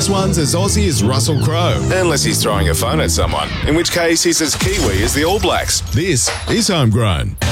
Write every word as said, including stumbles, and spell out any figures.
next one's as Aussie as Russell Crowe. Unless he's throwing a phone at someone, in which case he's as Kiwi as the All Blacks. This is Homegrown.